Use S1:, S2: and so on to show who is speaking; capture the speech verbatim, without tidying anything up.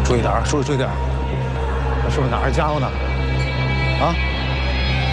S1: 注意点儿，注意注意点儿。这是不是哪儿家伙呢？啊？